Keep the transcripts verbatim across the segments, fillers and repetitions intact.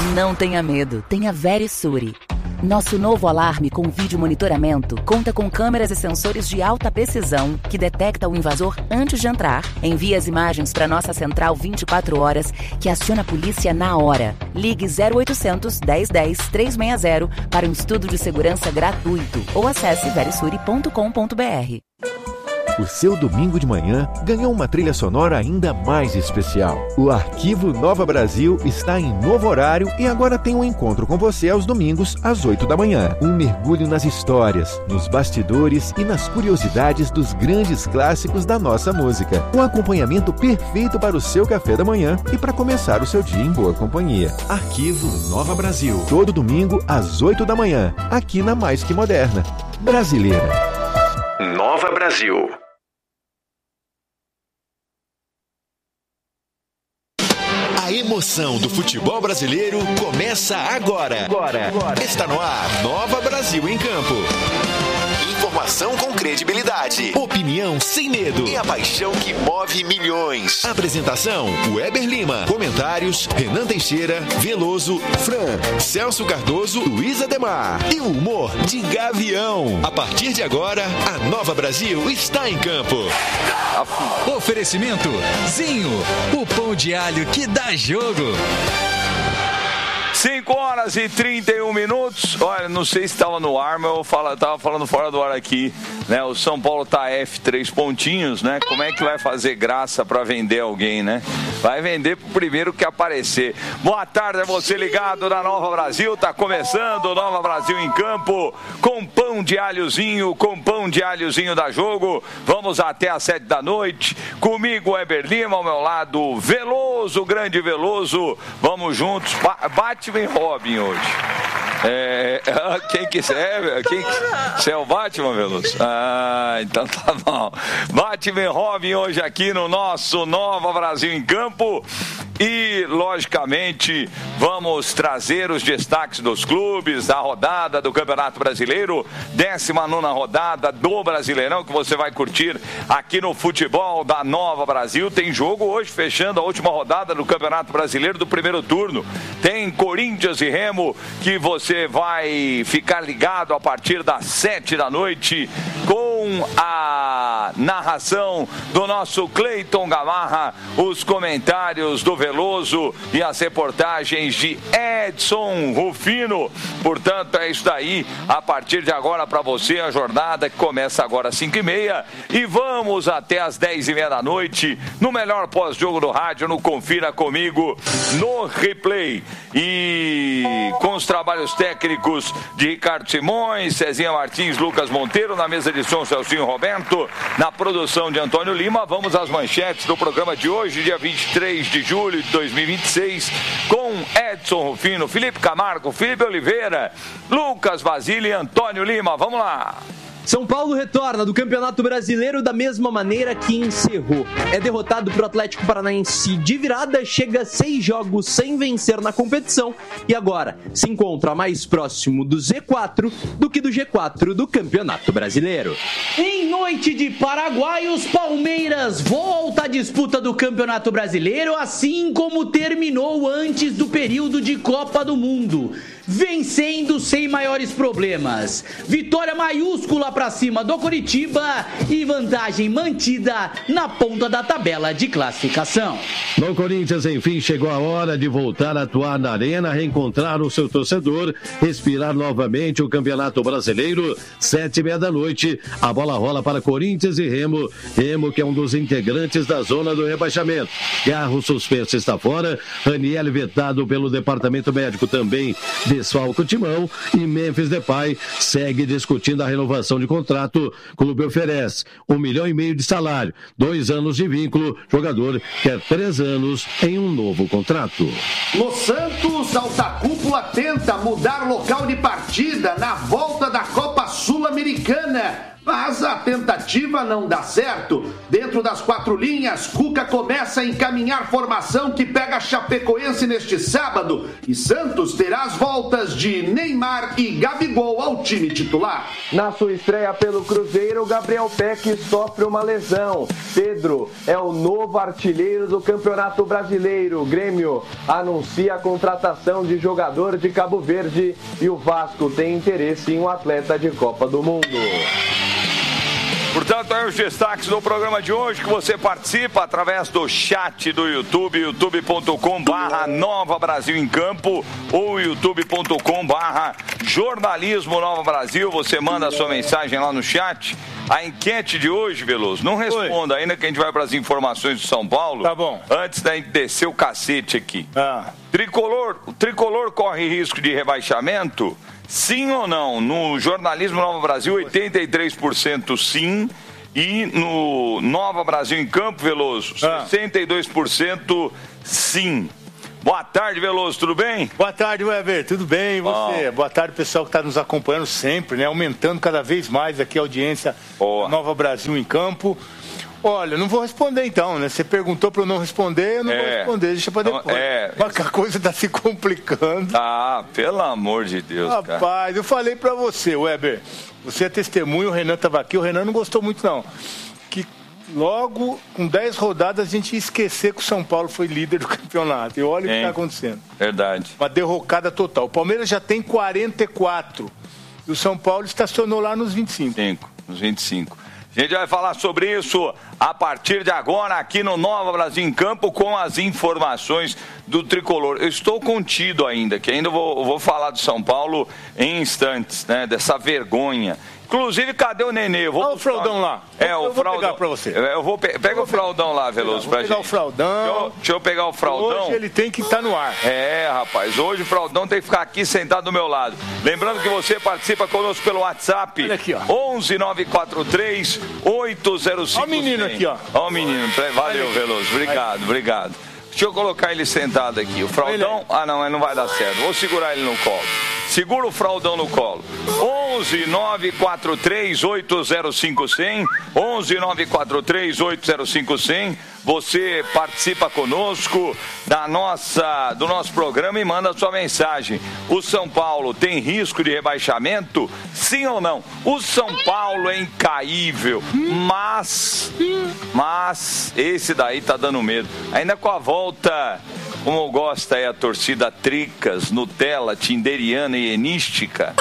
Não tenha medo, tenha Verisure. Nosso novo alarme com vídeo monitoramento conta com câmeras e sensores de alta precisão que detecta o invasor antes de entrar, envia as imagens para nossa central vinte e quatro horas, que aciona a polícia na hora. Ligue zero oitocentos, dez dez, trezentos e sessenta para um estudo de segurança gratuito ou acesse verisure ponto com ponto b r. O seu domingo de manhã ganhou uma trilha sonora ainda mais especial. O Arquivo Nova Brasil está em novo horário e agora tem um encontro com você aos domingos, às oito da manhã. Um mergulho nas histórias, nos bastidores e nas curiosidades dos grandes clássicos da nossa música. Um acompanhamento perfeito para o seu café da manhã e para começar o seu dia em boa companhia. Arquivo Nova Brasil. Todo domingo, às oito da manhã, aqui na Mais Que Moderna. Brasileira. Nova Brasil. A emoção do futebol brasileiro começa agora. agora. agora. Está no ar, Nova Brasil em Campo. Informação com credibilidade, opinião sem medo e a paixão que move milhões. Apresentação, Weber Lima. Comentários, Renan Teixeira, Veloso, Fran, Celso Cardoso, Luiz Ademar. E o humor de Gavião. A partir de agora, a Nova Brasil está em campo. Oferecimento, Zinho, o pão de alho que dá jogo. cinco horas e trinta e um minutos. Olha, não sei se estava no ar, mas eu falo, tava falando fora do ar aqui, né? O São Paulo tá F três pontinhos, né? Como é que vai fazer graça para vender alguém, né? Vai vender pro primeiro que aparecer. Boa tarde a você ligado na Nova Brasil. Tá começando o Nova Brasil em Campo com pão de alhozinho, com pão de alhozinho da Jogo. Vamos até às sete da noite. Comigo, Weber Lima, ao meu lado, Veloso, grande Veloso. Vamos juntos. Batman e Robin hoje. É, quem que é? Quem, você é o Batman, Veloso? Ah, então tá bom. Batman e Robin hoje aqui no nosso Nova Brasil em Campo. E, logicamente, vamos trazer os destaques dos clubes, da rodada do Campeonato Brasileiro, décima nona rodada do Brasileirão, que você vai curtir aqui no Futebol da Nova Brasil. Tem jogo hoje, fechando a última rodada do Campeonato Brasileiro do primeiro turno. Tem Corinthians e Remo, que você vai ficar ligado a partir das sete da noite, com a narração do nosso Cleiton Gamarra, os comentários do Veloso e as reportagens de Edson Rufino. Portanto, é isso daí. A partir de agora para você, a jornada que começa agora às cinco e meia e vamos até às dez e meia da noite no melhor pós-jogo do rádio, no Confira Comigo, no Replay. E com os trabalhos técnicos de Ricardo Simões, Cezinha Martins, Lucas Monteiro, na mesa de som Celcinho Roberto, na produção de Antônio Lima. Vamos às manchetes do programa de hoje, dia vinte e três de julho de dois mil e vinte e seis, com Edson Rufino, Felipe Camargo, Felipe Oliveira, Lucas Basílio e Antônio Lima. Vamos lá! São Paulo retorna do Campeonato Brasileiro da mesma maneira que encerrou. É derrotado pro Atlético Paranaense de virada, chega a seis jogos sem vencer na competição e agora se encontra mais próximo do Z quatro do que do G quatro do Campeonato Brasileiro. Em noite de Paraguaios, Palmeiras volta à disputa do Campeonato Brasileiro, assim como terminou antes do período de Copa do Mundo, vencendo sem maiores problemas. Vitória maiúscula para cima do Coritiba e vantagem mantida na ponta da tabela de classificação. No Corinthians, enfim, chegou a hora de voltar a atuar na arena, reencontrar o seu torcedor, respirar novamente o Campeonato Brasileiro. Sete e meia da noite, a bola rola para Corinthians e Remo. Remo, que é um dos integrantes da zona do rebaixamento. Garro suspenso está fora. Raniel vetado pelo departamento médico também desfalca o timão. E Memphis Depay segue discutindo a renovação de contrato. O clube oferece um milhão e meio de salário, dois anos de vínculo. Jogador quer três anos em um novo contrato. No Santos, alta cúpula tenta mudar local de partida na volta da Copa Sul-Americana. Mas a tentativa não dá certo. Dentro das quatro linhas, Cuca começa a encaminhar formação que pega a Chapecoense neste sábado. E Santos terá as voltas de Neymar e Gabigol ao time titular. Na sua estreia pelo Cruzeiro, Gabriel Peck sofre uma lesão. Pedro é o novo artilheiro do Campeonato Brasileiro. O Grêmio anuncia anuncia a contratação de jogador de Cabo Verde e o Vasco tem interesse em um atleta de Copa do Mundo. Portanto, aí os destaques do programa de hoje, que você participa através do chat do YouTube, youtube ponto com barra Nova Brasil em Campo ou youtube ponto com barra Jornalismo Nova Brasil. Você manda a sua mensagem lá no chat. A enquete de hoje, Veloso, não responda ainda que a gente vai para as informações do São Paulo. Tá bom. Antes da gente descer o cacete aqui. Ah. Tricolor, o Tricolor corre risco de rebaixamento? Sim ou não? No Jornalismo Nova Brasil, oitenta e três por cento sim. E no Nova Brasil em Campo, Veloso, ah. sessenta e dois por cento sim. Boa tarde, Veloso, tudo bem? Boa tarde, Weber, tudo bem? E você? Boa tarde, pessoal que está nos acompanhando sempre, né? Aumentando cada vez mais aqui a audiência do Nova Brasil em Campo. Olha, não vou responder então, né? Você perguntou para eu não responder, eu não é, vou responder, deixa para depois. É, Mas a coisa está se complicando. Ah, pelo amor de Deus, Rapaz, cara. Rapaz, eu falei para você, Weber, você é testemunho, o Renan estava aqui, o Renan não gostou muito não, que logo com dez rodadas a gente ia esquecer que o São Paulo foi líder do campeonato. E olha o que está acontecendo. Verdade. Uma derrocada total. O Palmeiras já tem quarenta e quatro e o São Paulo estacionou lá nos vinte e cinco. cinco, nos vinte e cinco. A gente vai falar sobre isso a partir de agora aqui no Nova Brasil em Campo com as informações do Tricolor. Eu estou contido ainda, que ainda vou, vou falar do São Paulo em instantes, né? Dessa vergonha. Inclusive, cadê o Nenê? Vou Olha o fraldão lá. É, eu, o eu fraldão. Vou pegar pra você. Eu vou pe... Pega vou o fraldão pegar. lá, Veloso, pra gente. Vou pegar o fraldão. Deixa eu, deixa eu pegar o fraldão. Hoje ele tem que estar no ar. É, rapaz. Hoje o fraldão tem que ficar aqui sentado do meu lado. Lembrando que você participa conosco pelo WhatsApp. Olha aqui, ó. onze nove quatro três oito zero cinco. Olha o menino aqui, ó. Olha o menino. Valeu, Veloso. Obrigado, obrigado. Deixa eu colocar ele sentado aqui. O fraldão... Ah, não, ele não vai dar certo. Vou segurar ele no colo. Segura o fraldão no colo. onze nove quatro três oito zero cinco zero zero. onze nove quatro três oito zero cinco zero zero. Você participa conosco da nossa, do nosso programa e manda a sua mensagem. O São Paulo tem risco de rebaixamento? Sim ou não? O São Paulo é incaível, mas, mas esse daí tá dando medo. Ainda com a volta, como gosta aí a torcida Tricas, Nutella, Tinderiana e Enística,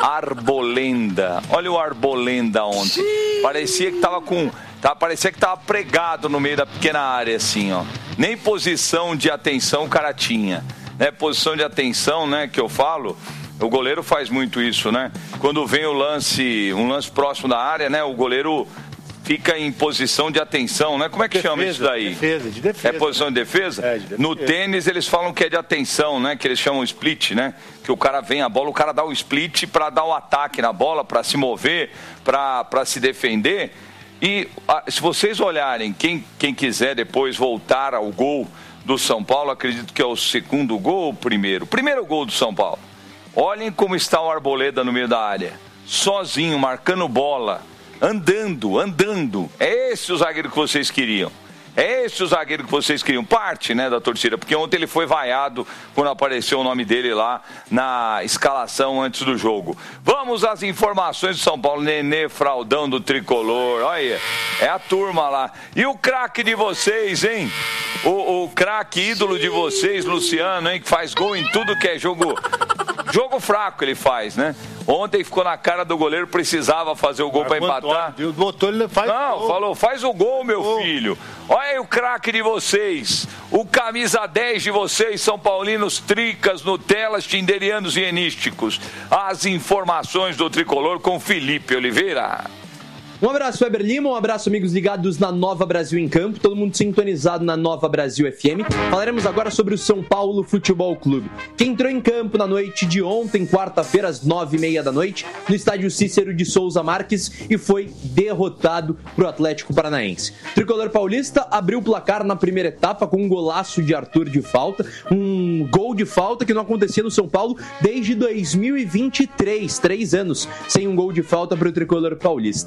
Arbolenda. Olha o Arbolenda ontem. Parecia que tava com... Tá, parecia que tava pregado no meio da pequena área, assim, ó. Nem posição de atenção o cara tinha. Né? Posição de atenção, né, que eu falo, o goleiro faz muito isso, né? Quando vem o lance, um lance próximo da área, né, o goleiro fica em posição de atenção, né? Como é que defesa, chama isso daí? Defesa, de defesa. É posição de defesa? É, de defesa. No tênis eles falam que é de atenção, né? Que eles chamam split, né? Que o cara vem a bola, o cara dá o split para dar o ataque na bola, para se mover, para se defender. E se vocês olharem, quem, quem quiser depois voltar ao gol do São Paulo, acredito que é o segundo gol ou o primeiro? O primeiro gol do São Paulo. Olhem como está o Arboleda no meio da área. Sozinho, marcando bola. Andando, andando. É esse o zagueiro que vocês queriam. É esse o zagueiro que vocês queriam. Parte, né, da torcida. Porque ontem ele foi vaiado quando apareceu o nome dele lá na escalação antes do jogo. Vamos às informações do São Paulo. Nenê, fraldão do Tricolor. Olha, é a turma lá. E o craque de vocês, hein? O, o craque ídolo de vocês, Luciano, hein? Que faz gol em tudo que é jogo... Jogo fraco ele faz, né? Ontem ficou na cara do goleiro, precisava fazer o gol para empatar. Botou, ele faz Não, gol. falou, faz o gol, meu gol. filho. Olha aí o craque de vocês, o camisa dez de vocês, São Paulinos, Tricas, Nutelas, Tinderianos e Enísticos. As informações do Tricolor com Felipe Oliveira. Um abraço, Weber Lima, um abraço, amigos ligados na Nova Brasil em Campo, todo mundo sintonizado na Nova Brasil F M. Falaremos agora sobre o São Paulo Futebol Clube, que entrou em campo na noite de ontem, quarta-feira, às nove e meia da noite, no estádio Cícero de Souza Marques e foi derrotado pro Atlético Paranaense. O Tricolor paulista abriu o placar na primeira etapa com um golaço de Arthur de falta, um gol de falta que não acontecia no São Paulo desde dois mil e vinte e três, três anos, sem um gol de falta pro Tricolor paulista. Mas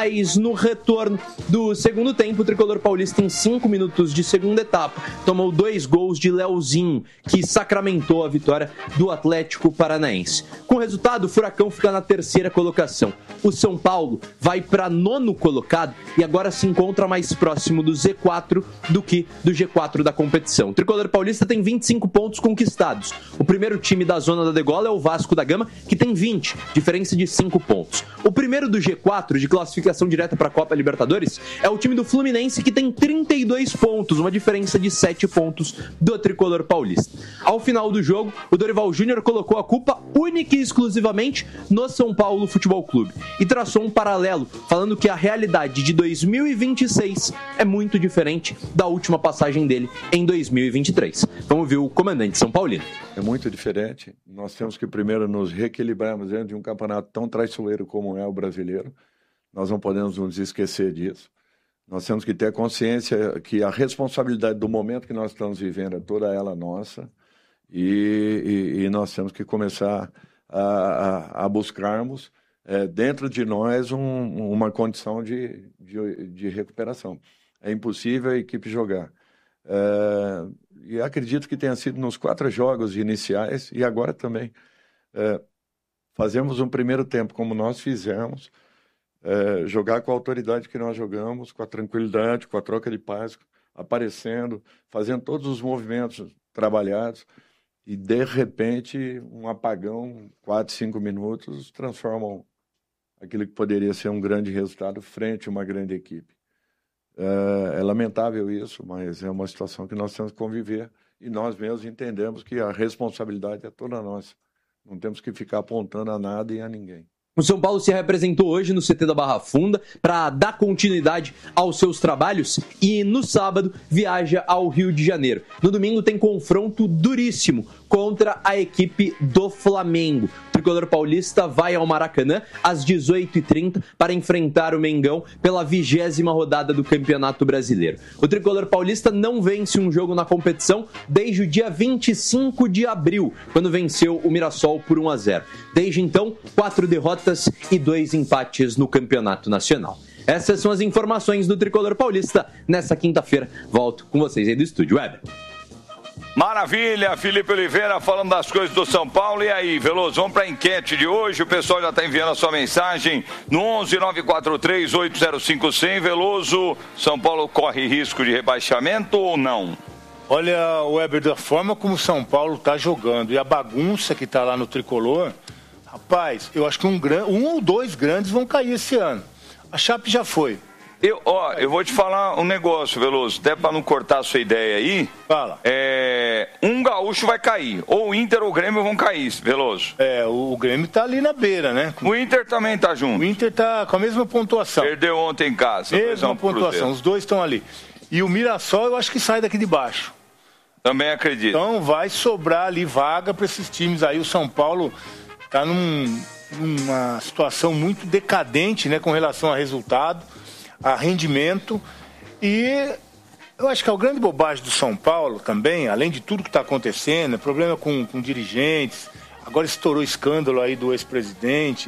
Mas no retorno do segundo tempo, o tricolor paulista, em cinco minutos de segunda etapa, tomou dois gols de Leozinho, que sacramentou a vitória do Atlético Paranaense. Com o resultado, o Furacão fica na terceira colocação. O São Paulo vai para nono colocado e agora se encontra mais próximo do Z quatro do que do G quatro da competição. O tricolor paulista tem vinte e cinco pontos conquistados. O primeiro time da zona da degola é o Vasco da Gama, que tem vinte, diferença de cinco pontos. O primeiro do G quatro, de classificação direta para a Copa Libertadores, é o time do Fluminense, que tem trinta e dois pontos, uma diferença de sete pontos do tricolor paulista. Ao final do jogo, o Dorival Júnior colocou a culpa única e exclusivamente no São Paulo Futebol Clube e traçou um paralelo, falando que a realidade de dois mil e vinte e seis é muito diferente da última passagem dele em dois mil e vinte e três. Vamos ver o comandante São Paulino. É muito diferente. Nós temos que primeiro nos reequilibrarmos dentro de um campeonato tão traiçoeiro como é o brasileiro. Nós não podemos nos esquecer disso. Nós temos que ter consciência que a responsabilidade do momento que nós estamos vivendo é toda ela nossa e, e, e nós temos que começar a, a, a buscarmos é, dentro de nós um, uma condição de, de, de recuperação. É impossível a equipe jogar. É, e acredito que tenha sido nos quatro jogos iniciais e agora também. É, fazemos um primeiro tempo como nós fizemos, é, jogar com a autoridade que nós jogamos, com a tranquilidade, com a troca de paz, aparecendo, fazendo todos os movimentos trabalhados e de repente um apagão, quatro, cinco minutos, transformam aquilo que poderia ser um grande resultado frente a uma grande equipe. É, é lamentável isso, mas é uma situação que nós temos que conviver e nós mesmos entendemos que a responsabilidade é toda nossa. Não temos que ficar apontando a nada e a ninguém. O São Paulo se representou hoje no C T da Barra Funda para dar continuidade aos seus trabalhos e no sábado viaja ao Rio de Janeiro. No domingo tem confronto duríssimo contra a equipe do Flamengo. O tricolor paulista vai ao Maracanã às dezoito e trinta para enfrentar o Mengão pela vigésima rodada do Campeonato Brasileiro. O tricolor paulista não vence um jogo na competição desde o dia vinte e cinco de abril, quando venceu o Mirassol por um a zero. Desde então, quatro derrotas e dois empates no Campeonato Nacional. Essas são as informações do tricolor paulista. Nessa quinta-feira, volto com vocês aí do Estúdio Web. Maravilha, Felipe Oliveira falando das coisas do São Paulo. E aí, Veloso, vamos para a enquete de hoje. O pessoal já está enviando a sua mensagem no onze nove quatro três oito zero cinco zero zero. Veloso, São Paulo corre risco de rebaixamento ou não? Olha, Weber, da forma como o São Paulo está jogando e a bagunça que está lá no tricolor, rapaz, eu acho que um, um ou dois grandes vão cair esse ano. A Chape já foi. Eu, ó, eu vou te falar um negócio, Veloso, até para não cortar a sua ideia aí. Fala. É, um gaúcho vai cair, ou o Inter ou o Grêmio vão cair, Veloso. É, o, o Grêmio tá ali na beira, né? O Inter também tá junto. O Inter tá com a mesma pontuação. Perdeu ontem em casa. Mesma pontuação, os dois estão ali. E o Mirassol eu acho que sai daqui de baixo. Também acredito. Então vai sobrar ali vaga para esses times aí. O São Paulo tá num, numa situação muito decadente, né, com relação a resultado, a rendimento, e eu acho que a grande bobagem do São Paulo também, além de tudo que está acontecendo, problema com, com dirigentes, agora estourou escândalo aí do ex-presidente,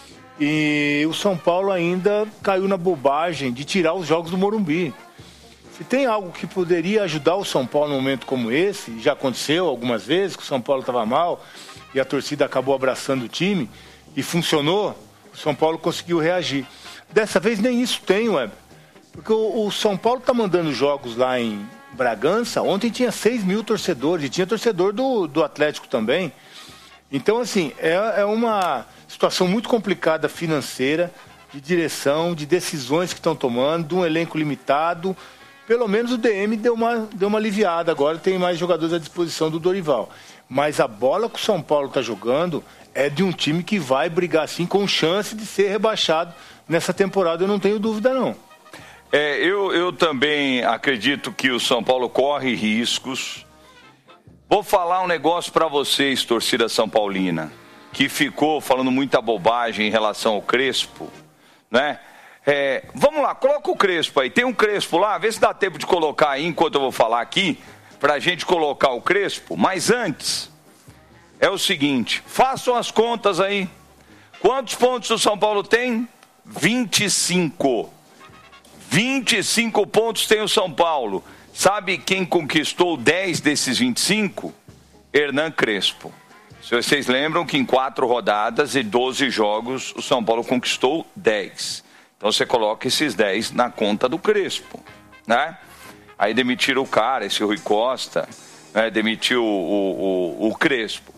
e o São Paulo ainda caiu na bobagem de tirar os jogos do Morumbi. Se tem algo que poderia ajudar o São Paulo num momento como esse, já aconteceu algumas vezes que o São Paulo estava mal e a torcida acabou abraçando o time e funcionou, o São Paulo conseguiu reagir. Dessa vez nem isso tem, Weber. Porque o, o São Paulo está mandando jogos lá em Bragança. Ontem tinha seis mil torcedores e tinha torcedor do, do Atlético também. Então, assim, é, é uma situação muito complicada financeira, de direção, de decisões que estão tomando, de um elenco limitado. Pelo menos o D M deu uma, deu uma aliviada. Agora tem mais jogadores à disposição do Dorival. Mas a bola que o São Paulo está jogando é de um time que vai brigar, assim, com chance de ser rebaixado nessa temporada, eu não tenho dúvida, não. É, eu, eu também acredito que o São Paulo corre riscos. Vou falar um negócio para vocês, torcida São Paulina, que ficou falando muita bobagem em relação ao Crespo, né? É, vamos lá, coloca o Crespo aí. Tem um Crespo lá, vê se dá tempo de colocar aí, enquanto eu vou falar aqui, pra gente colocar o Crespo. Mas antes, é o seguinte, façam as contas aí. Quantos pontos o São Paulo tem? vinte e cinco. vinte e cinco pontos tem o São Paulo. Sabe quem conquistou dez desses vinte e cinco? Hernan Crespo. Se vocês lembram que em quatro rodadas e doze jogos, o São Paulo conquistou dez. Então você coloca esses dez na conta do Crespo, né? Aí demitiram o cara, esse Rui Costa, né? Demitiu o, o, o, o Crespo.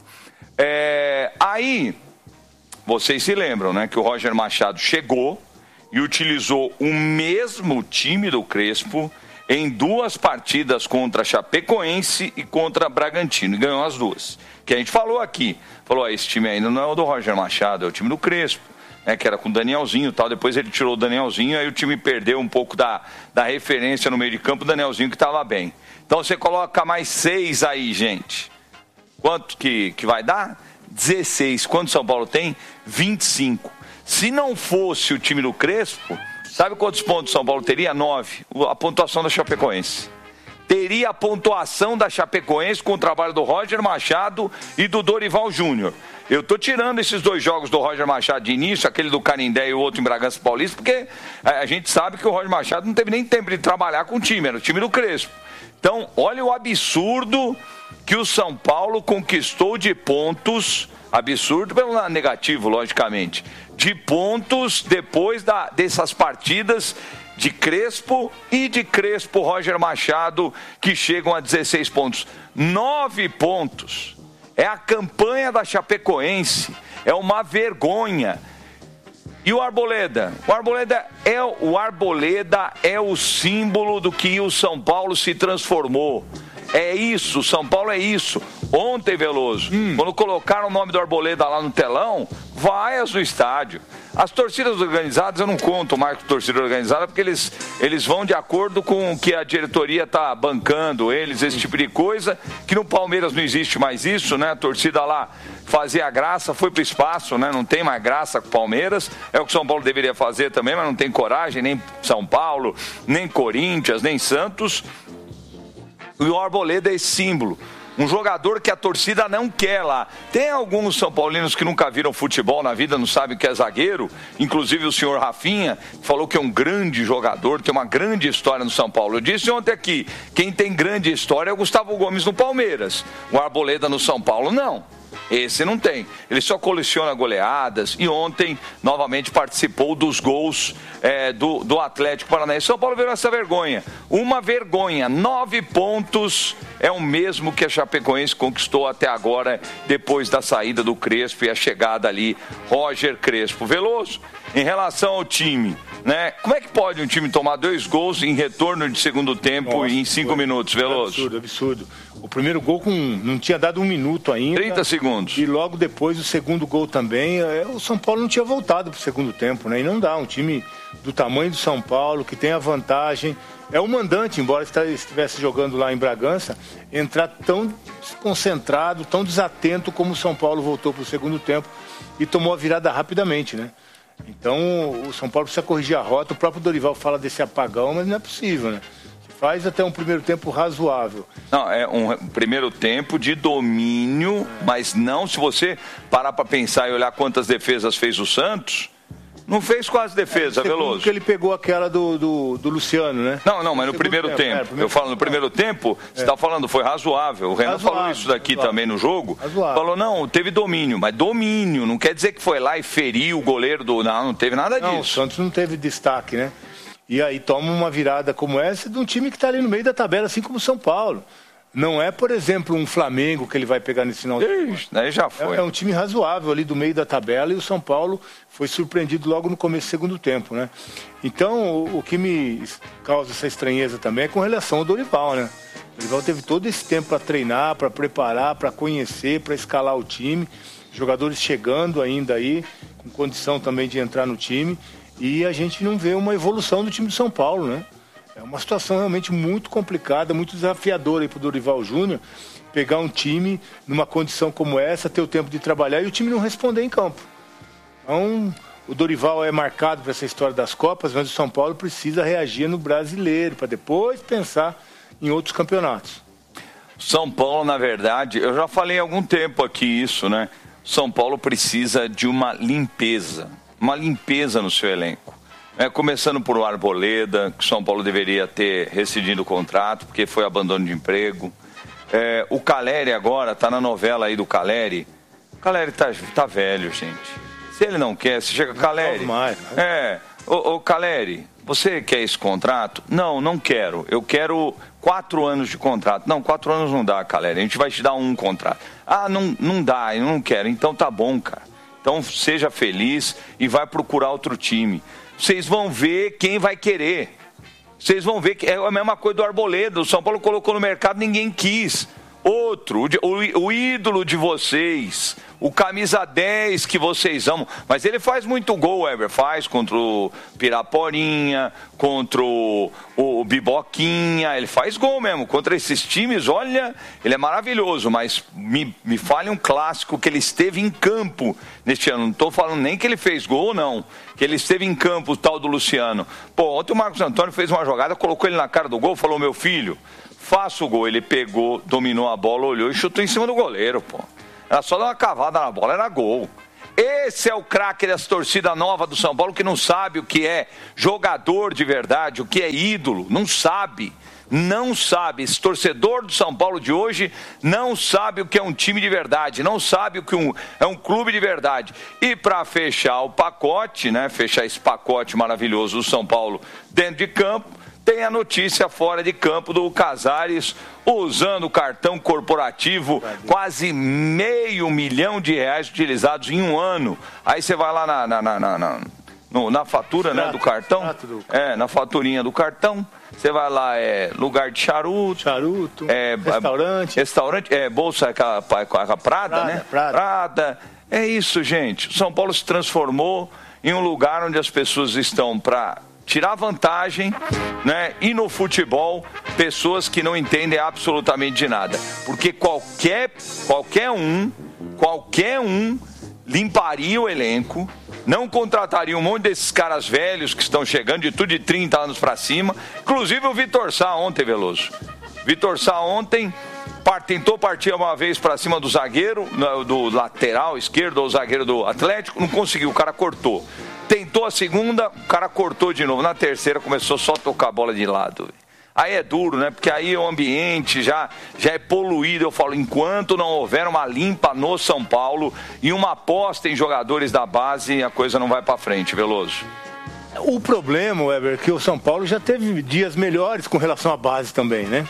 É, aí, vocês se lembram, né? Que o Roger Machado chegou e utilizou o mesmo time do Crespo em duas partidas contra Chapecoense e contra Bragantino, e ganhou as duas. Que a gente falou aqui, falou, ah, esse time ainda não é o do Roger Machado, é o time do Crespo, né, que era com o Danielzinho e tal, depois ele tirou o Danielzinho, aí o time perdeu um pouco da, da referência no meio de campo, o Danielzinho que estava bem. Então você coloca mais seis aí, gente. Quanto que, que vai dar? dezesseis. Quanto São Paulo tem? vinte e cinco. Se não fosse o time do Crespo, sabe quantos pontos São Paulo teria? nove. A pontuação da Chapecoense. Teria a pontuação da Chapecoense com o trabalho do Roger Machado e do Dorival Júnior. Eu tô tirando esses dois jogos do Roger Machado de início, aquele do Canindé e o outro em Bragança Paulista, porque a gente sabe que o Roger Machado não teve nem tempo de trabalhar com o time, era o time do Crespo. Então, olha o absurdo que o São Paulo conquistou de pontos, absurdo pelo lado negativo, logicamente, de pontos depois da, dessas partidas de Crespo e de Crespo Roger Machado, que chegam a dezesseis pontos. Nove pontos. É a campanha da Chapecoense. É uma vergonha. E o Arboleda? O Arboleda é o, Arboleda é o símbolo do que o São Paulo se transformou. É isso, São Paulo é isso. Ontem, Veloso, hum. quando colocaram o nome do Arboleda lá no telão, vaias no estádio. As torcidas organizadas, eu não conto mais com torcida organizada, porque eles, eles vão de acordo com o que a diretoria está bancando, eles, esse tipo de coisa, que no Palmeiras não existe mais isso, né? A torcida lá fazia graça, foi pro espaço, né? Não tem mais graça com o Palmeiras, é o que o São Paulo deveria fazer também, mas não tem coragem, nem São Paulo, nem Corinthians, nem Santos. E o Arboleda é esse símbolo. Um jogador que a torcida não quer lá. Tem alguns São Paulinos que nunca viram futebol na vida, não sabem o que é zagueiro. Inclusive o senhor Rafinha falou que é um grande jogador, tem uma grande história no São Paulo. Eu disse ontem aqui, quem tem grande história é o Gustavo Gomes no Palmeiras. O Arboleda no São Paulo, não. Esse não tem. Ele só coleciona goleadas e ontem, novamente, participou dos gols é, do, do Atlético Paranaense. São Paulo virou essa vergonha. Uma vergonha. Nove pontos é o mesmo que a Chapecoense conquistou até agora, depois da saída do Crespo e a chegada ali, Roger Crespo. Veloso, em relação ao time, né? Como é que pode um time tomar dois gols em retorno de segundo tempo Nossa, em cinco minutos, Veloso? Absurdo, absurdo. O primeiro gol com, não tinha dado um minuto ainda. trinta segundos. E logo depois o segundo gol também. O São Paulo não tinha voltado para o segundo tempo, né? E não dá. Um time do tamanho do São Paulo, que tem a vantagem. É o mandante, embora estivesse jogando lá em Bragança, entrar tão desconcentrado, tão desatento como o São Paulo voltou para o segundo tempo e tomou a virada rapidamente, né? Então o São Paulo precisa corrigir a rota. O próprio Dorival fala desse apagão, mas não é possível, né? Faz até um primeiro tempo razoável. Não, é um primeiro tempo de domínio, é. Mas não, se você parar para pensar e olhar quantas defesas fez o Santos, não fez quase defesa, é, Veloso. Que ele pegou aquela do, do, do Luciano, né? Não, não, mas no primeiro tempo. tempo. É, primeiro eu falo, no primeiro tempo, é. Você está falando, foi razoável. O Renan razoável, falou isso daqui razoável. Também no jogo. Razoável. Falou, não, teve domínio, mas domínio, não quer dizer que foi lá e feriu o goleiro do... Não, não teve nada disso. Não, o Santos não teve destaque, né? E aí toma uma virada como essa de um time que está ali no meio da tabela, assim como o São Paulo. Não é, por exemplo, um Flamengo que ele vai pegar nesse final de semana. Daí já foi. É, é um time razoável ali do meio da tabela e o São Paulo foi surpreendido logo no começo do segundo tempo, né? Então, o, o que me causa essa estranheza também é com relação ao Dorival, né? O Dorival teve todo esse tempo para treinar, para preparar, para conhecer, para escalar o time. Jogadores chegando ainda aí, com condição também de entrar no time. E a gente não vê uma evolução do time de São Paulo, né? É uma situação realmente muito complicada, muito desafiadora aí para o Dorival Júnior pegar um time numa condição como essa, ter o tempo de trabalhar e o time não responder em campo. Então, o Dorival é marcado para essa história das Copas, mas o São Paulo precisa reagir no Brasileiro para depois pensar em outros campeonatos. São Paulo, na verdade, eu já falei há algum tempo aqui isso, né? São Paulo precisa de uma limpeza. uma limpeza no seu elenco. É, começando por o Arboleda, que o São Paulo deveria ter rescindido o contrato, porque foi abandono de emprego. É, o Caleri agora, tá na novela aí do Caleri. O Caleri tá, tá velho, gente. Se ele não quer, se chega, Caleri. É, ô, ô Caleri, você quer esse contrato? Não, não quero. Eu quero quatro anos de contrato. Não, quatro anos não dá, Caleri. A gente vai te dar um contrato. Ah, não, não dá, eu não quero. Então tá bom, cara. Então seja feliz e vai procurar outro time. Vocês vão ver quem vai querer. Vocês vão ver que é a mesma coisa do Arboleda. O São Paulo colocou no mercado, ninguém quis. Outro, o, o ídolo de vocês, o camisa dez que vocês amam. Mas ele faz muito gol, o Eber. Faz contra o Piraporinha, contra o, o Biboquinha. Ele faz gol mesmo. Contra esses times, olha, ele é maravilhoso. Mas me, me fale um clássico que ele esteve em campo neste ano. Não estou falando nem que ele fez gol, não. Que ele esteve em campo, o tal do Luciano. Pô, ontem o Marcos Antônio fez uma jogada, colocou ele na cara do gol, falou, meu filho, faça o gol. Ele pegou, dominou a bola, olhou e chutou em cima do goleiro, pô. Era só dar uma cavada na bola, era gol. Esse é o craque dessa torcida nova do São Paulo que não sabe o que é jogador de verdade, o que é ídolo, não sabe. Não sabe, esse torcedor do São Paulo de hoje não sabe o que é um time de verdade, não sabe o que um, é um clube de verdade. E para fechar o pacote, né, fechar esse pacote maravilhoso do São Paulo dentro de campo, tem a notícia fora de campo do Casares usando o cartão corporativo, quase meio milhão de reais utilizados em um ano. Aí você vai lá na, na, na, na, na, no, na fatura, né, do cartão, é, na faturinha do cartão. Você vai lá, é lugar de charuto, charuto é, restaurante, restaurante, é bolsa com a, a, a Prada, Prada, né? Prada. Prada. É isso, gente. O São Paulo se transformou em um lugar onde as pessoas estão para tirar vantagem, né? E no futebol, pessoas que não entendem absolutamente de nada. Porque qualquer, qualquer um, qualquer um limparia o elenco, não contrataria um monte desses caras velhos que estão chegando, de tudo de trinta anos para cima. Inclusive o Vitor Sá ontem, Veloso. Vitor Sá ontem tentou partir uma vez para cima do zagueiro, do lateral esquerdo, ou zagueiro do Atlético, não conseguiu, o cara cortou. Tentou a segunda, o cara cortou de novo. Na terceira começou só a tocar a bola de lado. Aí é duro, né? Porque aí o ambiente já, já é poluído. Eu falo, enquanto não houver uma limpa no São Paulo e uma aposta em jogadores da base, a coisa não vai para frente, Veloso. O problema, Weber, é que o São Paulo já teve dias melhores com relação à base também, né?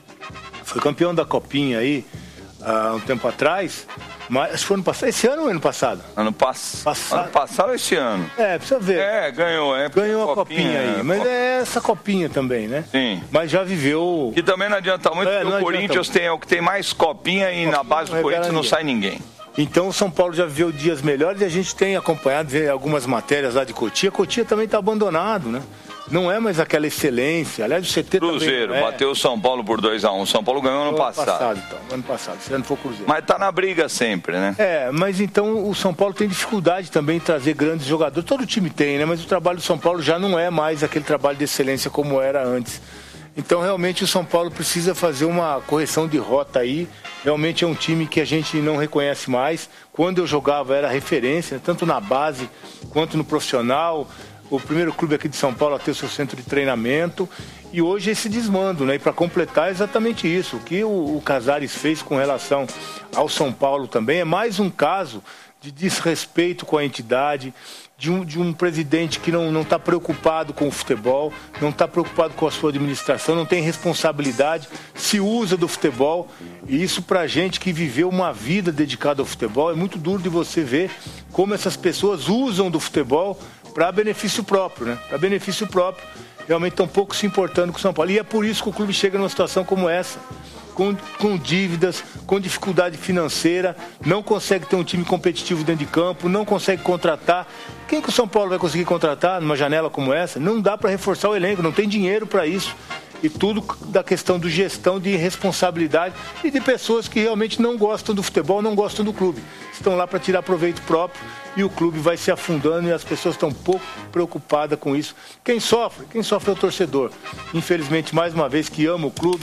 Foi campeão da Copinha aí há um tempo atrás. Mas foi ano passado, esse ano ou ano passado? Ano, pass... passado. ano passado ou esse ano? É, precisa ver. É, ganhou, é. Ganhou a copinha, copinha aí. Mas é essa copinha também, né? Sim. Mas já viveu. E também não adianta muito, é, porque o Corinthians tem, é o que tem mais copinha e copinha na base do Corinthians não sai ninguém. Então o São Paulo já viveu dias melhores e a gente tem acompanhado algumas matérias lá de Cotia. Cotia também está abandonado, né? Não é mais aquela excelência. Aliás, o C T Cruzeiro também é. Bateu o São Paulo por dois a um. Um. São Paulo ganhou ano, ano passado. passado então, ano passado, se não for Cruzeiro. Mas tá na briga sempre, né? É, mas então o São Paulo tem dificuldade também em trazer grandes jogadores. Todo time tem, né? Mas o trabalho do São Paulo já não é mais aquele trabalho de excelência como era antes. Então, realmente, o São Paulo precisa fazer uma correção de rota aí. Realmente é um time que a gente não reconhece mais. Quando eu jogava era referência, tanto na base quanto no profissional. O primeiro clube aqui de São Paulo a ter o seu centro de treinamento. E hoje esse desmando, né? E para completar, é exatamente isso. O que o, o Casares fez com relação ao São Paulo também é mais um caso de desrespeito com a entidade, de um, de um presidente que não está preocupado com o futebol, não está preocupado com a sua administração, não tem responsabilidade, se usa do futebol. E isso, para a gente que viveu uma vida dedicada ao futebol, é muito duro de você ver como essas pessoas usam do futebol para benefício próprio, né? Para benefício próprio. Realmente estão pouco se importando com o São Paulo. E é por isso que o clube chega numa situação como essa. Com, com dívidas, com dificuldade financeira, não consegue ter um time competitivo dentro de campo, não consegue contratar. Quem que o São Paulo vai conseguir contratar numa janela como essa? Não dá para reforçar o elenco, não tem dinheiro para isso. E tudo da questão de gestão, de responsabilidade e de pessoas que realmente não gostam do futebol, não gostam do clube. Estão lá para tirar proveito próprio e o clube vai se afundando e as pessoas estão um pouco preocupadas com isso. Quem sofre? Quem sofre é o torcedor. Infelizmente, mais uma vez, que ama o clube,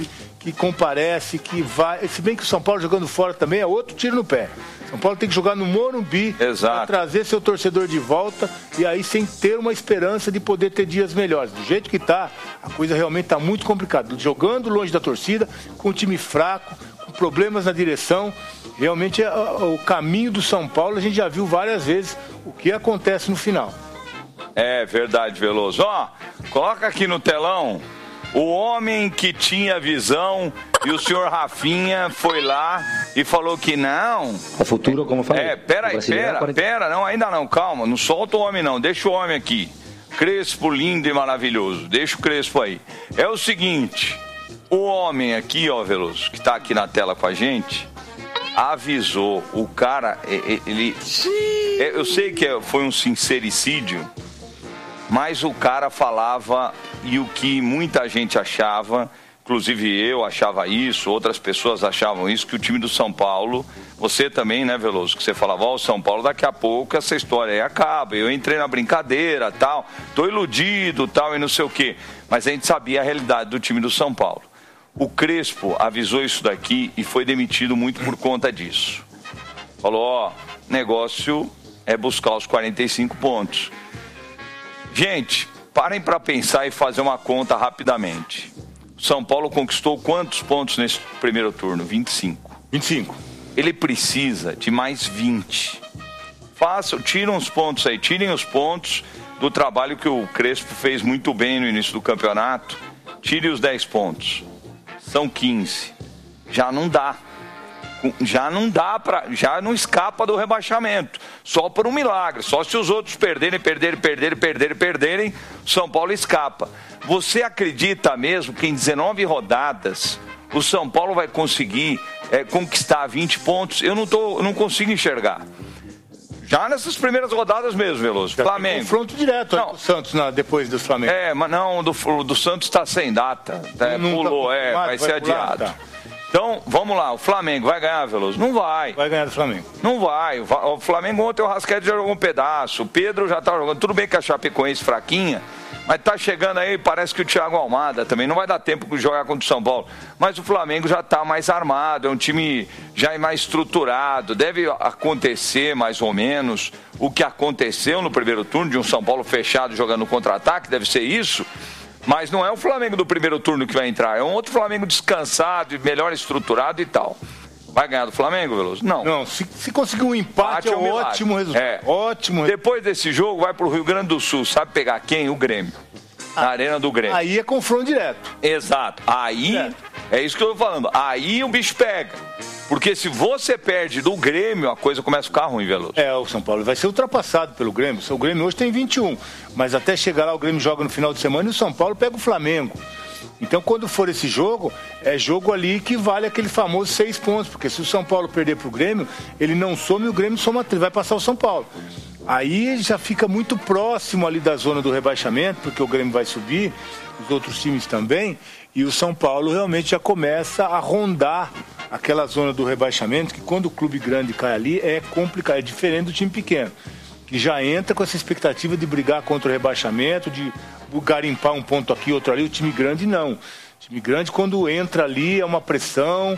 que comparece, que vai... Se bem que o São Paulo jogando fora também é outro tiro no pé. São Paulo tem que jogar no Morumbi para trazer seu torcedor de volta e aí sem ter uma esperança de poder ter dias melhores. Do jeito que está, a coisa realmente está muito complicada. Jogando longe da torcida, com um time fraco, com problemas na direção. Realmente é o caminho do São Paulo, a gente já viu várias vezes o que acontece no final. É verdade, Veloso. Ó, coloca aqui no telão o homem que tinha visão e o senhor Rafinha foi lá e falou que não. O futuro, como falei. É, pera aí, pera, quarenta... pera, não, ainda não, calma, não solta o homem não, deixa o homem aqui. Crespo, lindo e maravilhoso, deixa o Crespo aí. É o seguinte, o homem aqui, ó, Veloso, que tá aqui na tela com a gente, avisou, o cara, ele... Eu sei que foi um sincericídio, mas o cara falava, e o que muita gente achava, inclusive eu achava isso, outras pessoas achavam isso, que o time do São Paulo, você também, né, Veloso, que você falava, ó, o São Paulo daqui a pouco essa história aí acaba, eu entrei na brincadeira, tal, tô iludido, tal, e não sei o quê, mas a gente sabia a realidade do time do São Paulo. O Crespo avisou isso daqui e foi demitido muito por conta disso. Falou, ó, negócio é buscar os quarenta e cinco pontos. Gente, parem para pensar e fazer uma conta rapidamente. São Paulo conquistou quantos pontos nesse primeiro turno? vinte e cinco. vinte e cinco. Ele precisa de mais vinte. Façam, tirem os pontos aí, tirem os pontos do trabalho que o Crespo fez muito bem no início do campeonato. Tire os dez pontos. São quinze. Já não dá. Já não dá para, já não escapa do rebaixamento. Só por um milagre. Só se os outros perderem, perderem, perderem, perderem, perderem, São Paulo escapa. Você acredita mesmo que em dezenove rodadas o São Paulo vai conseguir é, conquistar vinte pontos? Eu não, tô, eu não consigo enxergar. Já nessas primeiras rodadas mesmo, Veloso. Já Flamengo. Tem confronto direto com o Santos na, depois do Flamengo. É, mas não, do, do Santos está sem data. Tá, pulou, tá é, vai, vai ser pular, adiado. Tá. Então, vamos lá, o Flamengo vai ganhar, Veloso? Não vai. Vai ganhar do Flamengo. Não vai. O Flamengo ontem o Rascaeta já jogou um pedaço, o Pedro já tá jogando. Tudo bem que a Chapecoense fraquinha, mas tá chegando aí, parece que o Thiago Almada também não vai dar tempo de jogar contra o São Paulo. Mas o Flamengo já tá mais armado, é um time já mais estruturado, deve acontecer mais ou menos o que aconteceu no primeiro turno, de um São Paulo fechado jogando contra-ataque, deve ser isso. Mas não é o Flamengo do primeiro turno que vai entrar, é um outro Flamengo descansado, melhor estruturado e tal. Vai ganhar do Flamengo, Veloso? Não. Não, se, se conseguir um empate, empate é um ótimo resultado. É. Ótimo. Depois desse jogo, vai pro Rio Grande do Sul, sabe pegar quem? O Grêmio. Na ah, Arena do Grêmio. Aí é confronto direto. Exato. Aí, é. é isso que eu tô falando. Aí o bicho pega. Porque se você perde do Grêmio, a coisa começa a ficar ruim, Veloso. É, o São Paulo vai ser ultrapassado pelo Grêmio. O Grêmio hoje tem vinte e um. Mas até chegar lá, o Grêmio joga no final de semana e o São Paulo pega o Flamengo. Então, quando for esse jogo, é jogo ali que vale aquele famoso seis pontos. Porque se o São Paulo perder pro Grêmio, ele não some e o Grêmio soma três. Vai passar o São Paulo. Aí já fica muito próximo ali da zona do rebaixamento, porque o Grêmio vai subir, os outros times também, e o São Paulo realmente já começa a rondar aquela zona do rebaixamento, que quando o clube grande cai ali é complicado, é diferente do time pequeno, que já entra com essa expectativa de brigar contra o rebaixamento, de garimpar um ponto aqui, outro ali. O time grande não. O time grande, quando entra ali, é uma pressão,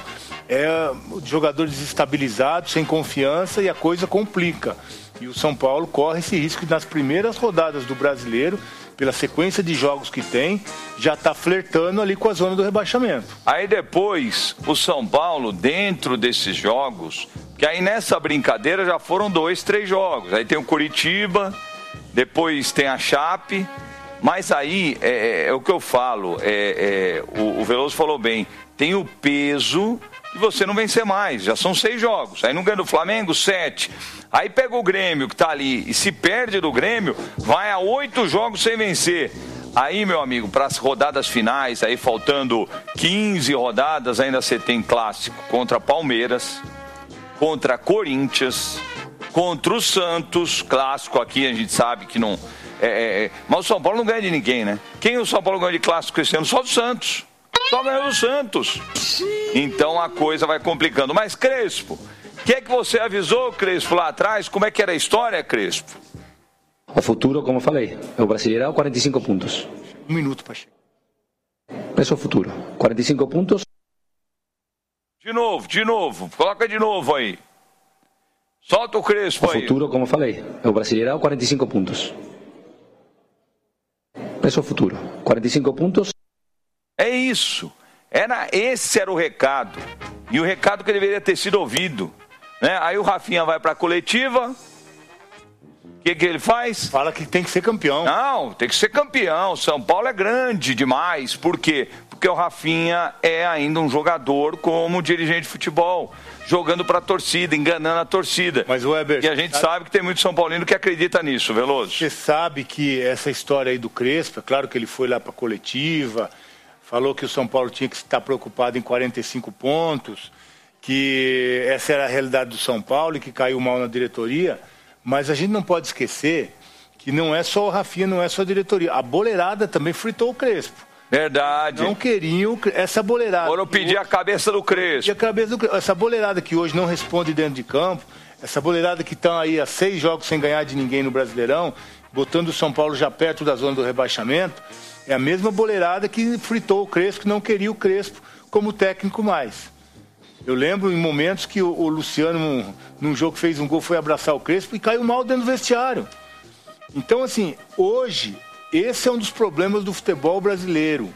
é jogador desestabilizado, sem confiança, e a coisa complica. E o São Paulo corre esse risco de, nas primeiras rodadas do Brasileiro, pela sequência de jogos que tem, já está flertando ali com a zona do rebaixamento. Aí depois, o São Paulo, dentro desses jogos, que aí nessa brincadeira já foram dois, três jogos. Aí tem o Curitiba, depois tem a Chape, mas aí é, é, é o que eu falo, é, é, o, o Veloso falou bem, tem o peso de você não vencer mais, já são seis jogos. Aí não ganha do Flamengo, sete. Aí pega o Grêmio que tá ali e se perde do Grêmio, vai a oito jogos sem vencer. Aí, meu amigo, para as rodadas finais, aí faltando quinze rodadas, ainda você tem clássico contra Palmeiras, contra Corinthians, contra o Santos, clássico aqui a gente sabe que não... É, é, mas o São Paulo não ganha de ninguém, né? Quem o São Paulo ganha de clássico esse ano? Só do Santos. Só ganhou do Santos. Então a coisa vai complicando. Mas, Crespo, o que é que você avisou, Crespo, lá atrás? Como é que era a história, Crespo? O futuro, como falei, o Brasileirão, quarenta e cinco pontos. Um minuto para chegar. Esse é o futuro. quarenta e cinco pontos De novo, de novo. Coloca de novo aí. Solta o Crespo aí. O futuro, como falei, é o Brasileirão, quarenta e cinco pontos. Esse é o futuro. quarenta e cinco pontos. É isso. Era, esse era o recado. E o recado que deveria ter sido ouvido. Né? Aí o Rafinha vai para a coletiva. O que, que ele faz? Fala que tem que ser campeão. Não, tem que ser campeão. São Paulo é grande demais. Por quê? Porque o Rafinha é ainda um jogador como dirigente de futebol. Jogando para a torcida, enganando a torcida. Mas o Weber, e a gente sabe... sabe que tem muito São Paulino que acredita nisso, Veloso. Você sabe que essa história aí do Crespo, é claro que ele foi lá para a coletiva, falou que o São Paulo tinha que estar preocupado em quarenta e cinco pontos, que essa era a realidade do São Paulo e que caiu mal na diretoria, mas a gente não pode esquecer que não é só o Rafinha, não é só a diretoria. A boleirada também fritou o Crespo. Verdade. Não queriam essa boleirada. Foram pedir a cabeça do Crespo. A cabeça do Crespo. Essa boleirada que hoje não responde dentro de campo, essa boleirada que estão aí há seis jogos sem ganhar de ninguém no Brasileirão, botando o São Paulo já perto da zona do rebaixamento, é a mesma boleirada que fritou o Crespo, que não queria o Crespo como técnico mais. Eu lembro em momentos que o, o Luciano, num jogo que fez um gol, foi abraçar o Crespo e caiu mal dentro do vestiário. Então, assim, hoje... esse é um dos problemas do futebol brasileiro.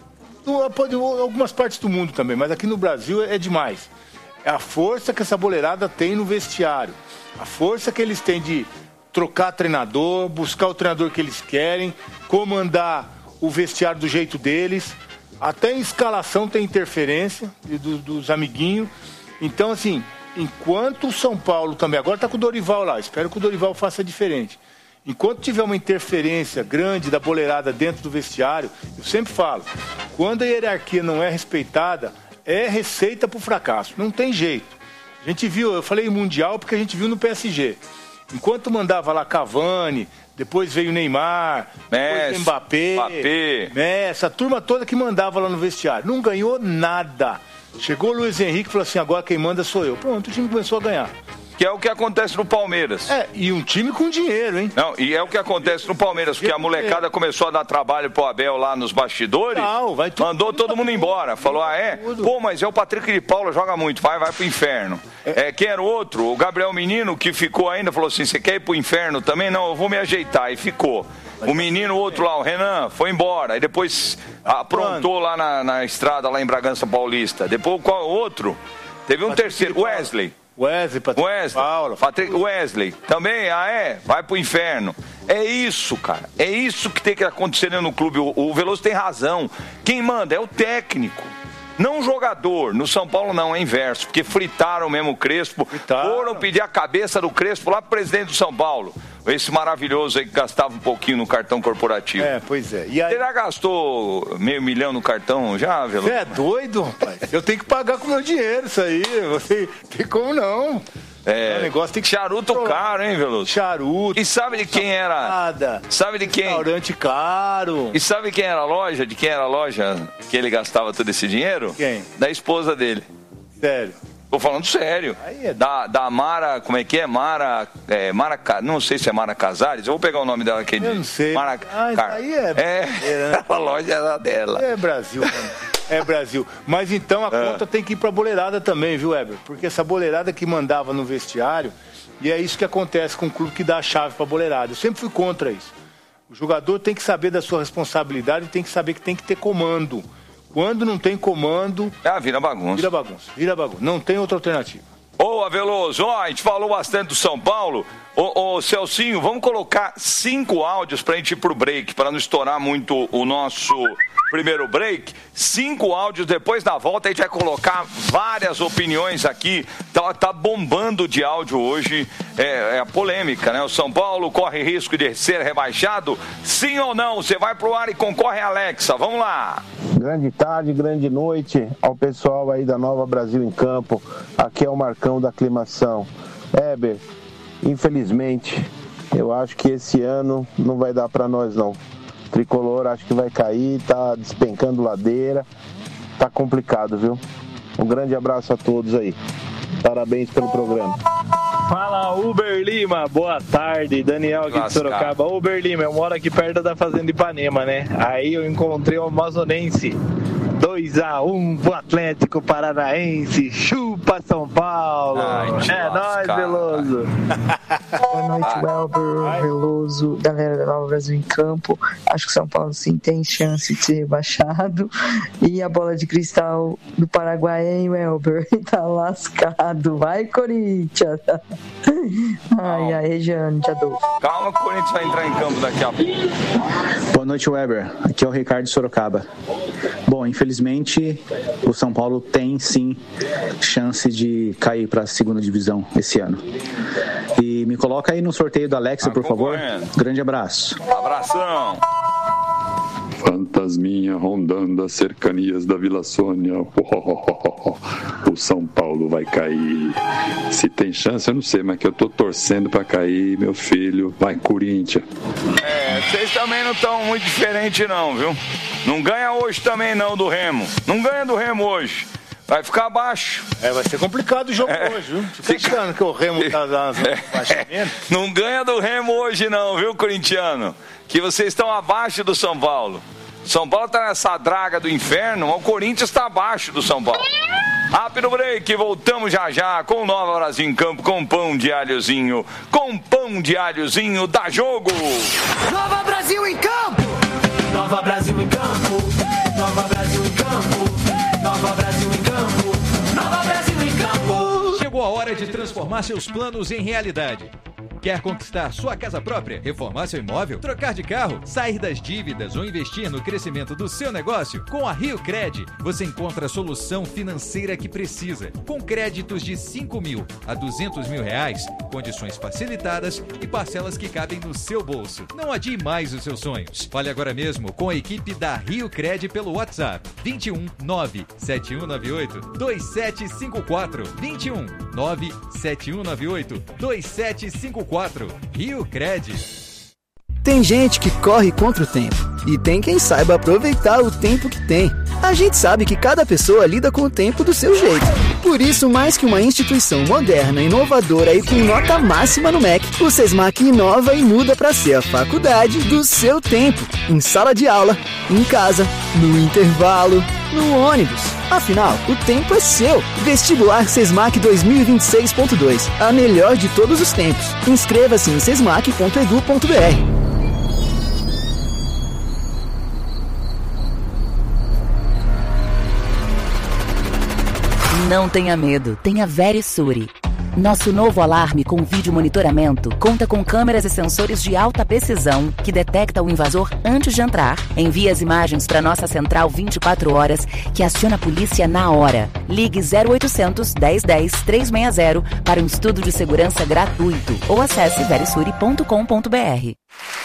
Pode, algumas partes do mundo também, mas aqui no Brasil é demais. É a força que essa boleirada tem no vestiário. A força que eles têm de trocar treinador, buscar o treinador que eles querem, comandar o vestiário do jeito deles. Até em escalação tem interferência do, dos amiguinhos. Então, assim, enquanto o São Paulo também... agora está com o Dorival lá, espero que o Dorival faça diferente. Enquanto tiver uma interferência grande da boleirada dentro do vestiário, eu sempre falo, quando a hierarquia não é respeitada, é receita para o fracasso. Não tem jeito. A gente viu, eu falei Mundial porque a gente viu no P S G. Enquanto mandava lá Cavani, depois veio Neymar, Messi, depois Mbappé, Mbappé. Messi, a turma toda que mandava lá no vestiário. Não ganhou nada. Chegou o Luiz Henrique e falou assim, agora quem manda sou eu. Pronto, o time começou a ganhar. Que é o que acontece no Palmeiras. É, e um time com dinheiro, hein? Não, e é o que acontece no Palmeiras, porque a molecada começou a dar trabalho pro Abel lá nos bastidores, não, vai tudo, mandou todo mundo embora. Falou, ah, é? Pô, mas é o Patrick de Paula, joga muito, vai, vai pro inferno. É. É, quem era o outro? O Gabriel Menino, que ficou ainda, falou assim, você quer ir pro inferno também? Não, eu vou me ajeitar, e ficou. O menino, o outro lá, o Renan, foi embora. Aí depois aprontou lá na, na estrada, lá em Bragança Paulista. Depois, qual outro? Teve um terceiro, Wesley. Wesley, Patrick Wesley, Paula. Patrick Wesley, também, ah é? Vai pro inferno. É isso, cara. É isso que tem que acontecer no clube. O, o Veloso tem razão. Quem manda é o técnico. Não o jogador. No São Paulo não, é inverso. Porque fritaram mesmo o Crespo. Fritaram. Foram pedir a cabeça do Crespo lá pro presidente do São Paulo. Esse maravilhoso aí que gastava um pouquinho no cartão corporativo. É, pois é. E aí... Você já gastou meio milhão no cartão já, Veloso? Você é doido, rapaz? Eu tenho que pagar com meu dinheiro isso aí. Você tem como não. É, o negócio tem que... charuto caro, hein, Veloso? Charuto. E sabe de quem era? Nada. Sabe de quem? Restaurante caro. E sabe quem era a loja? De quem era a loja que ele gastava todo esse dinheiro? Quem? Da esposa dele. Sério? Tô falando sério. Aí é... Da, da Mara, como é que é? Mara, é, Mara, não sei se é Mara Casares, eu vou pegar o nome dela aqui. Eu não sei. Mara, ah, Car... aí é... É, a loja era dela. É Brasil, é Brasil. Mas então a é. conta tem que ir pra boleirada também, viu, Weber? Porque essa boleirada que mandava no vestiário, e é isso que acontece com o clube que dá a chave pra boleirada. Eu sempre fui contra isso. O jogador tem que saber da sua responsabilidade e tem que saber que tem que ter comando. Quando não tem comando... Ah, vira bagunça. Vira bagunça, vira bagunça. Não tem outra alternativa. Ô, Aveloso, ó, a gente falou bastante do São Paulo. Ô, ô, Celcinho, vamos colocar cinco áudios pra gente ir pro break, pra não estourar muito o nosso primeiro break. Cinco áudios, depois da volta a gente vai colocar várias opiniões aqui. Tá, tá bombando de áudio hoje, é, é a polêmica, né? O São Paulo corre risco de ser rebaixado? Sim ou não? Você vai pro ar e concorre a Alexa. Vamos lá. Grande tarde, grande noite ao pessoal aí da Nova Brasil em Campo. Aqui é o Marcão da Aclimação. Heber, infelizmente, eu acho que esse ano não vai dar para nós não. Tricolor acho que vai cair, tá despencando ladeira, tá complicado, viu? Um grande abraço a todos aí. Parabéns pelo programa. Fala, Uber Lima, boa tarde, Daniel aqui de Sorocaba. Uber Lima, eu moro aqui perto da Fazenda Ipanema, né? Aí eu encontrei um amazonense, dois a um pro Atlético Paranaense. Chupa São Paulo. Ai, é nóis, Veloso. Boa noite, Welber, Veloso, galera da Nova Brasil em Campo. Acho que São Paulo sim tem chance de ser rebaixado. E a bola de cristal do Paraguai, hein, Welber? Tá lascado. Vai, Corinthians. Ai, ai, Regiane, te adoro. Calma, que o Corinthians vai entrar em campo daqui a pouco. Boa noite, Weber. Aqui é o Ricardo Sorocaba. Bom, infelizmente, o São Paulo tem sim chance de cair para a segunda divisão esse ano. E me coloca aí no sorteio do Alexa, tá, por favor. Grande abraço. Abração. Fantasminha rondando as cercanias da Vila Sônia. O São Paulo vai cair. Se tem chance, eu não sei, mas que eu tô torcendo pra cair, meu filho. Vai, Corinthians. É, vocês também não estão muito diferentes não, viu? Não ganha hoje também não do Remo. Não ganha do Remo hoje. Vai ficar abaixo. É, vai ser complicado o jogo é. hoje, viu? Fica achando que o Remo tá dando é. Não ganha do Remo hoje não, viu, corintiano? Que vocês estão abaixo do São Paulo. São Paulo tá nessa draga do inferno, mas o Corinthians está abaixo do São Paulo. Rápido break, voltamos já já com o Nova Brasil em Campo, com pão de alhozinho, com pão de alhozinho, dá jogo! Nova Brasil em Campo! Nova Brasil em Campo! Nova Brasil em Campo! Nova Brasil em Campo! Nova Brasil em Campo! Chegou a hora de transformar seus planos em realidade. Quer conquistar sua casa própria, reformar seu imóvel, trocar de carro, sair das dívidas ou investir no crescimento do seu negócio? Com a Rio Cred, você encontra a solução financeira que precisa. Com créditos de cinco mil a duzentos mil reais, condições facilitadas e parcelas que cabem no seu bolso. Não adie mais os seus sonhos. Fale agora mesmo com a equipe da Rio Cred pelo WhatsApp vinte e um nove sete um nove oito dois sete cinco quatro vinte e um nove sete um nove oito dois sete cinco quatro. Rio Cred. Tem gente que corre contra o tempo e tem quem saiba aproveitar o tempo que tem. A gente sabe que cada pessoa lida com o tempo do seu jeito. Por isso, mais que uma instituição moderna, inovadora e com nota máxima no M E C, o SESMAC inova e muda para ser a faculdade do seu tempo. Em sala de aula, em casa, no intervalo, no ônibus. Afinal, o tempo é seu. Vestibular SESMAC dois mil e vinte e seis ponto dois. A melhor de todos os tempos. Inscreva-se em sesmac ponto edu ponto br. Não tenha medo, tenha Verisure. Nosso novo alarme com vídeo monitoramento conta com câmeras e sensores de alta precisão que detecta o invasor antes de entrar, envia as imagens para nossa central vinte e quatro horas, que aciona a polícia na hora. Ligue zero oitocentos, dez dez, trezentos e sessenta para um estudo de segurança gratuito ou acesse verisure ponto com ponto br.